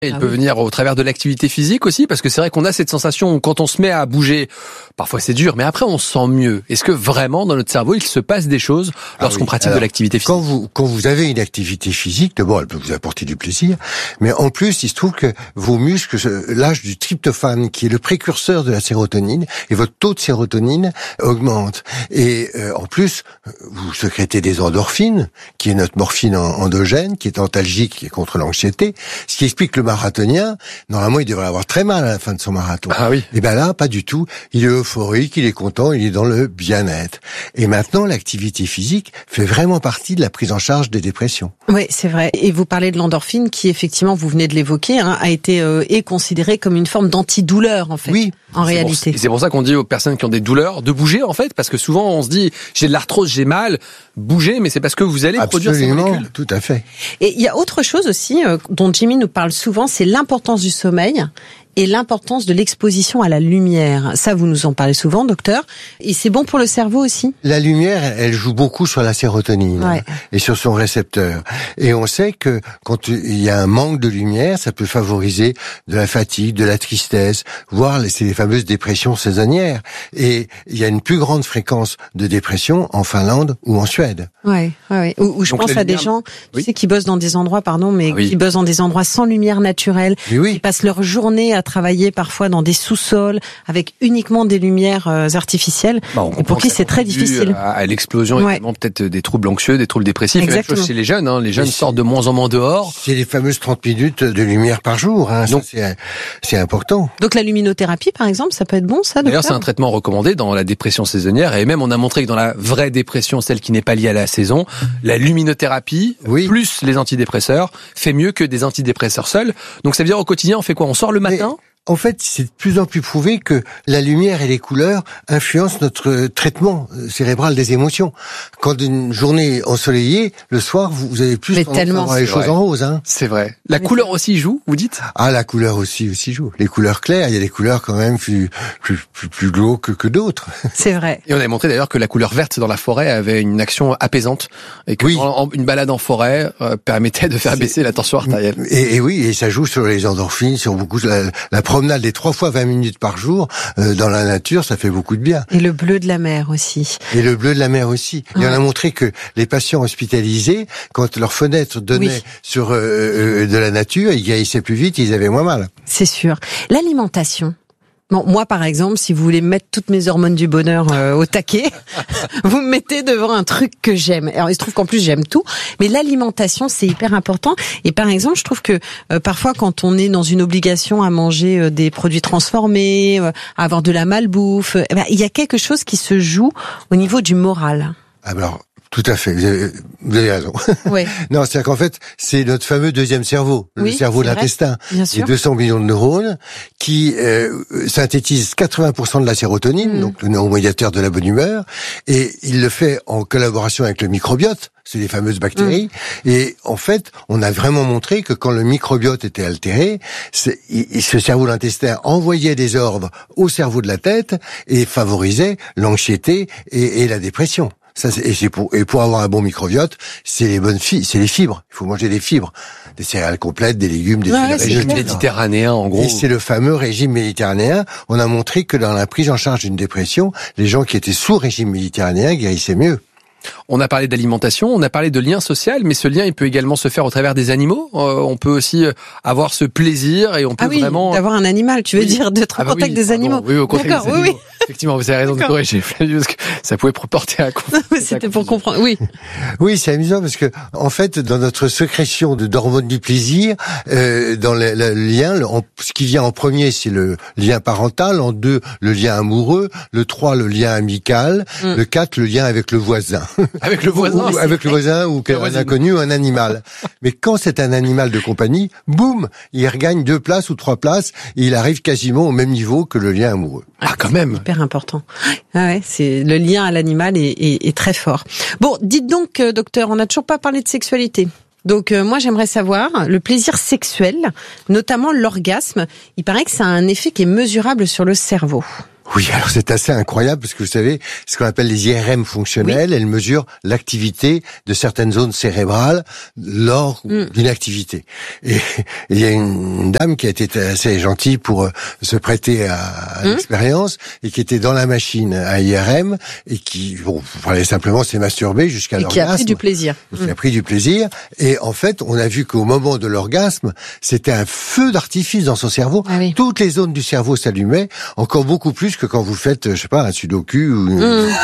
Il peut venir au travers de l'activité physique aussi, parce que c'est vrai qu'on a cette sensation où quand on se met à bouger, parfois c'est dur, mais après on se sent mieux. Est-ce que vraiment dans notre cerveau il se passe des choses lorsqu'on pratique de l'activité physique? Quand vous avez une activité physique, d'abord elle peut vous apporter du plaisir, mais en plus il se trouve que vos muscles lâchent du tryptophane qui est le précurseur de la sérotonine, et votre taux de sérotonine augmente. Et en plus vous sécrétez des endorphines, qui est notre morphine endogène, qui est antalgique, qui est contre l'anxiété, ce qui explique le marathonien, normalement, il devrait avoir très mal à la fin de son marathon. Ah oui. Et ben là, pas du tout. Il est euphorique, il est content, il est dans le bien-être. Et maintenant, l'activité physique fait vraiment partie de la prise en charge des dépressions. Oui, c'est vrai. Et vous parlez de l'endorphine qui, effectivement, vous venez de l'évoquer, a été est considérée comme une forme d'antidouleur, en fait. Oui. En réalité. C'est pour ça qu'on dit aux personnes qui ont des douleurs de bouger, en fait, parce que souvent on se dit j'ai de l'arthrose, j'ai mal, bouger, mais c'est parce que vous allez produire ces molécules. Tout à fait. Et il y a autre chose aussi dont Jimmy nous parle souvent, c'est l'importance du sommeil et l'importance de l'exposition à la lumière. Ça, vous nous en parlez souvent, docteur. Et c'est bon pour le cerveau aussi? La lumière, elle joue beaucoup sur la sérotonine et sur son récepteur. Et on sait que quand il y a un manque de lumière, ça peut favoriser de la fatigue, de la tristesse, voire c'est les fameuses dépressions saisonnières. Et il y a une plus grande fréquence de dépression en Finlande ou en Suède. Ouais. Ou je pense à des gens, tu sais, qui bossent dans des endroits, qui bossent dans des endroits sans lumière naturelle, qui passent leur journée à travailler parfois dans des sous-sols avec uniquement des lumières artificielles, et pour qui c'est très difficile. À l'explosion, évidemment, peut-être des troubles anxieux, des troubles dépressifs. Exactement. Et même chose chez les jeunes, les jeunes sortent de moins en moins dehors. C'est les fameuses 30 minutes de lumière par jour, donc c'est important. Donc la luminothérapie, par exemple, ça peut être bon, ça, docteur? D'ailleurs, c'est un traitement recommandé dans la dépression saisonnière, et même on a montré que dans la vraie dépression, celle qui n'est pas liée à la saison, la luminothérapie, plus les antidépresseurs, fait mieux que des antidépresseurs seuls. Donc ça veut dire au quotidien, on fait quoi? On sort le matin? En fait, c'est de plus en plus prouvé que la lumière et les couleurs influencent notre traitement cérébral des émotions. Quand une journée ensoleillée, le soir, vous avez plus tendance à voir les choses en rose. C'est vrai. La couleur aussi joue, vous dites? Ah, la couleur aussi joue. Les couleurs claires, il y a des couleurs quand même plus glauques que d'autres. C'est vrai. Et on a montré d'ailleurs que la couleur verte dans la forêt avait une action apaisante, et que une balade en forêt permettait de faire baisser la tension artérielle. Et ça joue sur les endorphines, sur beaucoup la promenade des 3 fois 20 minutes par jour dans la nature, ça fait beaucoup de bien. Et le bleu de la mer aussi. Et on a montré que les patients hospitalisés, quand leur fenêtre donnait sur de la nature, ils guérissaient plus vite, ils avaient moins mal. C'est sûr. L'alimentation. Bon, moi, par exemple, si vous voulez mettre toutes mes hormones du bonheur au taquet, vous me mettez devant un truc que j'aime. Alors, il se trouve qu'en plus, j'aime tout. Mais l'alimentation, c'est hyper important. Et par exemple, je trouve que parfois, quand on est dans une obligation à manger des produits transformés, à avoir de la malbouffe, il y a quelque chose qui se joue au niveau du moral. Alors, tout à fait, vous avez raison. Oui. Non, c'est-à-dire qu'en fait, c'est notre fameux deuxième cerveau, le cerveau de l'intestin. Les 200 millions de neurones qui synthétisent 80% de la sérotonine, donc le neuromédiateur de la bonne humeur, et il le fait en collaboration avec le microbiote, c'est les fameuses bactéries. Et en fait, on a vraiment montré que quand le microbiote était altéré, ce cerveau de l'intestin envoyait des ordres au cerveau de la tête et favorisait l'anxiété et la dépression. Pour avoir un bon microbiote, c'est les fibres. Il faut manger des fibres, des céréales complètes, des légumes, des fruits. Le régime méditerranéen, en gros. Et c'est le fameux régime méditerranéen. On a montré que dans la prise en charge d'une dépression, les gens qui étaient sous régime méditerranéen guérissaient mieux. On a parlé d'alimentation, on a parlé de lien social, mais ce lien, il peut également se faire au travers des animaux. On peut aussi avoir ce plaisir et on peut vraiment... d'avoir un animal, tu veux dire, d'être en contact des animaux. Oui, au contact des animaux. Oui. Effectivement, vous avez raison de corriger, Flavie, parce que ça pouvait porter à conflit. C'était pour comprendre, oui. Oui, c'est amusant parce que, en fait, dans notre sécrétion d'hormones du plaisir, dans le lien, ce qui vient en premier, c'est le lien parental, en 2, le lien amoureux, le 3, le lien amical, le 4, le lien avec le voisin. Avec le voisin. Avec le voisin ou un inconnu ou un animal. Mais quand c'est un animal de compagnie, boum, il regagne 2 places ou 3 places et il arrive quasiment au même niveau que le lien amoureux. Ah, quand même. Hyper important. C'est le lien à l'animal est très fort. Bon, dites donc, docteur, on n'a toujours pas parlé de sexualité. Donc moi j'aimerais savoir, le plaisir sexuel, notamment l'orgasme, il paraît que ça a un effet qui est mesurable sur le cerveau. Oui, alors c'est assez incroyable parce que vous savez, ce qu'on appelle les IRM fonctionnelles, elles mesurent l'activité de certaines zones cérébrales lors d'une activité. Et il y a une dame qui a été assez gentille pour se prêter à l'expérience et qui était dans la machine à IRM et qui, fallait simplement s'est masturbée jusqu'à l'orgasme. Et qui a pris du plaisir. Qui a pris du plaisir. Et en fait, on a vu qu'au moment de l'orgasme, c'était un feu d'artifice dans son cerveau. Ah oui. Toutes les zones du cerveau s'allumaient, encore beaucoup plus que quand vous faites, je sais pas, un sudoku ou...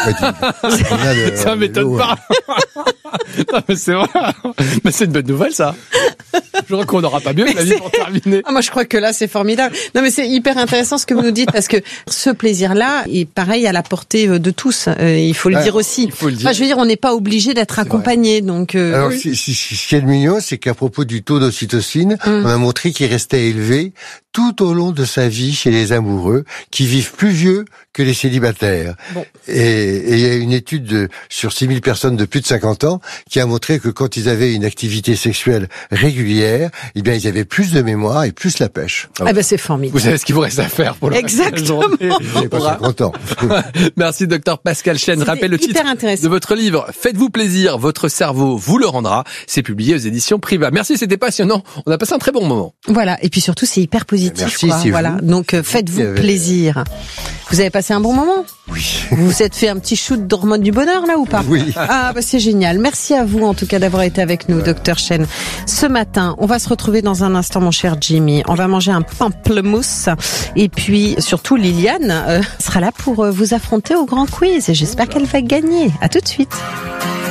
Ça m'étonne pas. Non, mais c'est vrai. Mais c'est une bonne nouvelle, ça. Je crois qu'on n'aura pas mieux que la vie pour terminer. Moi, je crois que là, c'est formidable. Non, mais c'est hyper intéressant ce que vous nous dites, parce que ce plaisir-là est pareil à la portée de tous. Il faut le dire aussi. Il faut le dire. Enfin, je veux dire, on n'est pas obligé d'être accompagné. Donc, alors, ce qui est mignon, c'est qu'à propos du taux d'ocytocine, on a montré qu'il restait élevé tout au long de sa vie chez les amoureux, qui vivent plus vieux que les célibataires. Bon. Et il y a une étude sur 6000 personnes de plus de 50 ans qui a montré que quand ils avaient une activité sexuelle régulière, eh bien, ils avaient plus de mémoire et plus la pêche. Ah ben, c'est formidable. Vous savez ce qu'il vous reste à faire pour le Exactement. reste de la journée. Vous n'avez pas 50 ans. Merci, docteur Pascal Chêne. Rappelle le titre de votre livre. Faites-vous plaisir, votre cerveau vous le rendra. C'est publié aux éditions Priva. Merci, c'était passionnant. On a passé un très bon moment. Voilà. Et puis surtout, c'est hyper positif. Merci, quoi. Voilà. Donc, faites-vous plaisir. Vous avez passé un bon moment? Oui. Vous vous êtes fait un petit shoot d'hormones du bonheur, là, ou pas? Oui. Ah, bah, c'est génial. Merci à vous, en tout cas, d'avoir été avec nous, docteur Chêne. Ce matin, on va se retrouver dans un instant, mon cher Jimmy. On va manger un pamplemousse. Et puis, surtout, Liliane sera là pour vous affronter au grand quiz. Et j'espère qu'elle va gagner. À tout de suite.